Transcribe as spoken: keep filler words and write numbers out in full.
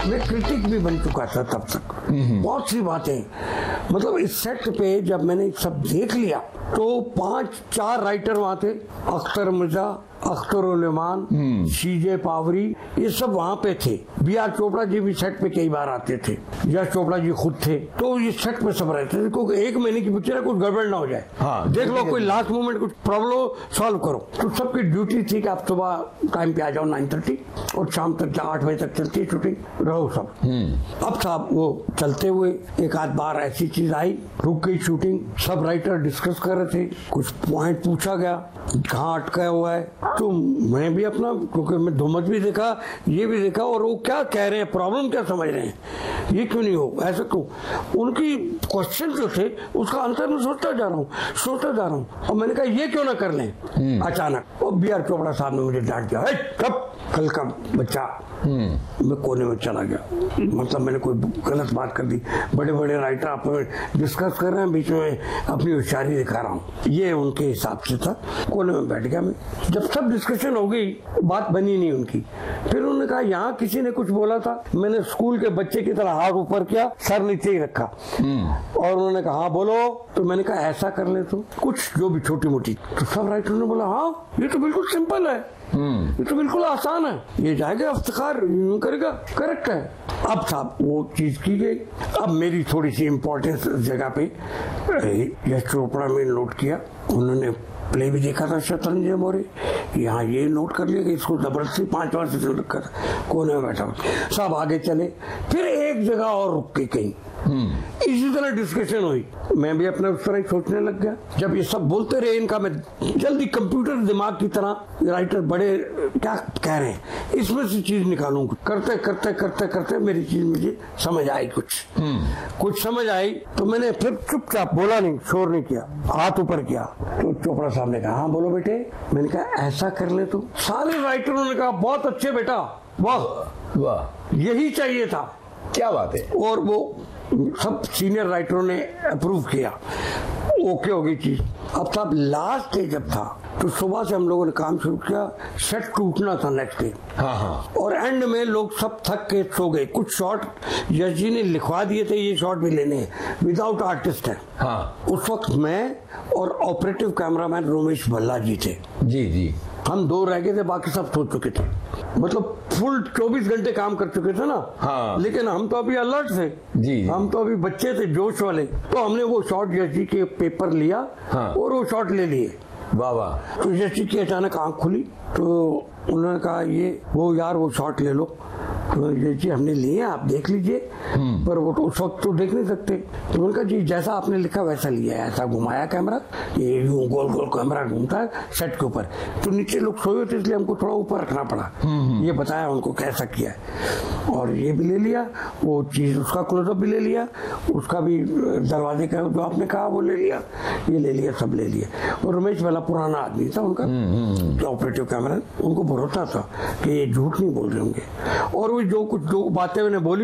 मैं क्रिटिक भी बन चुका था तब तक। बहुत सी बातें, मतलब इस सेट पे जब मैंने सब देख लिया तो पांच चार राइटर वहां थे, अख्तर मिर्जा, अख्तर उलेमान, सीजे पावरी, ये सब वहां पे थे। बी आर चोपड़ा जी भी सेट पे कई बार आते थे, यश चोपड़ा जी खुद थे। तो ये सेट पे सब रहते थे, क्योंकि एक महीने की पिक्चर है, कुछ गड़बड़ ना हो जाए। हाँ, देख लो कोई लास्ट मोमेंट कुछ प्रॉब्लम सॉल्व करो। तो सबकी ड्यूटी थी कि आप सुबह टाइम पे आ जाओ नाइन थर्टी और शाम तक आठ बजे तक चलती है शूटिंग, रहो सब। अब साहब वो चलते हुए एक आध बार ऐसी चीज आई, रुक गई शूटिंग, सब राइटर डिस्कस कर रहे थे, कुछ पॉइंट पूछा गया कहाँ अटका हुआ है, तो मैं भी अपना, क्योंकि मैं धुमत भी देखा, ये भी देखा, और वो क्या कह रहे हैं, प्रॉब्लम क्या समझ रहे हैं, ये क्यों नहीं हो, ऐसा क्यों, उनकी क्वेश्चन जो थे उसका आंसर मैं सोचता जा रहा हूँ सोचता जा रहा हूँ और मैंने कहा ये क्यों ना कर लें। अचानक और बी आर चोपड़ा साहब ने मुझे डांट दिया, कब कल का बच्चा, मैं कोने में चला गया। मतलब मैंने कोई गलत बात कर दी, बड़े बड़े राइटर आप डिस्कस कर रहे हैं, बीच में अपनी होशियारी दिखा रहा हूँ, ये उनके हिसाब से था। कोने में बैठ गया मैं। जब सब डिस्कशन हो गई, बात बनी नहीं उनकी। फिर उन्होंने कहा यहाँ किसी ने कुछ बोला था, मैंने स्कूल के बच्चे की तरह हाथ ऊपर किया, सर नीचे ही रखा, और उन्होंने कहा हाँ बोलो। तो मैंने कहा ऐसा कर ले तो कुछ जो भी छोटी मोटी, तो सब राइटर ने बोला हाँ ये तो बिल्कुल सिंपल है, ये तो बिल्कुल आसान है, ये जाएगा इफ्तिखार यूं करेगा, करेक्ट है। अब साहब वो चीज की गई। अब मेरी थोड़ी सी इम्पोर्टेंस जगह पे यश चोपड़ा में नोट किया, उन्होंने प्ले भी देखा था शतरंज मोरे, यहाँ ये नोट कर लिया कि इसको जबरदस्ती पांच बार से चल रखा था, कोने में बैठा हुआ। सब आगे चले, फिर एक जगह और रुक के कहीं इसी तरह डिस्कशन हुई। मैं भी अपना उस तरह ही सोचने लग गया। जब ये सब बोलते रहे, इनका मैं जल्दी कंप्यूटर दिमाग की तरह राइटर बड़े क्या कह रहे हैं इसमें से चीज निकालूंगा। करते करते करते करते मेरी चीज मुझे समझ आई, कुछ कुछ समझ आई। तो मैंने फिर चुपचाप बोला नहीं, शोर नहीं किया, हाथ ऊपर किया। तो चोपड़ा साहब ने कहा हाँ बोलो बेटे। मैंने कहा ऐसा कर ले तो। सारे राइटरों ने कहा बहुत अच्छे बेटा, वाह वाह, यही चाहिए था, क्या बात है। और वो सब सीनियर राइटरों ने अप्रूव किया, ओके हो गई चीज। अब साहब लास्ट डे जब था तो सुबह से हम लोगों ने काम शुरू किया, सेट टूटना था नेक्स्ट डे। हाँ हाँ। और एंड में लोग सब थक के सो गए। कुछ शॉट यश जी ने लिखवा दिए थे, ये शॉट भी लेने हैं, विदाउट आर्टिस्ट है। हाँ। उस वक्त मैं और ऑपरेटिव कैमरामैन रोमेश भल्ला जी थे। जी जी। हम दो रह गए थे, बाकी सब सो चुके थे। मतलब फुल चौबीस घंटे काम कर चुके थे ना। हाँ। लेकिन हम तो अभी अलर्ट थे जी। हम तो अभी बच्चे थे, जोश वाले। तो हमने वो शॉट यश जी के पेपर लिया। हाँ। और वो शॉट ले लिए। वाह वाह। तो यश जी की अचानक आंख खुली, तो उन्होंने कहा ये वो यार वो शॉट ले लो। तो ये जी हमने लिए, आप देख लीजिए, पर वो तो उस वक्त तो देख नहीं सकते। तो उन्होंने कहा जी जैसा आपने लिखा वैसा लिया है। ऐसा घुमाया कैमरा, ये यूं गोल गोल कैमरा घूमता है सेट के ऊपर। तो नीचे लोग सोए थे इसलिए हमको थोड़ा ऊपर रखना पड़ा। ये बताया उनको कैसा किया है। और ये भी ले लिया, वो चीज उसका क्लोजअप भी ले लिया, उसका भी दरवाजे का जो आपने कहा वो ले लिया, ये ले लिया, सब ले लिया। और रमेश वाला पुराना आदमी था उनका, जो ऑपरेटिव कैमरा, उनको भरोसा था कि ये झूठ नहीं बोल रहे होंगे। और वो जो कुछ जो बातें मैंने बोली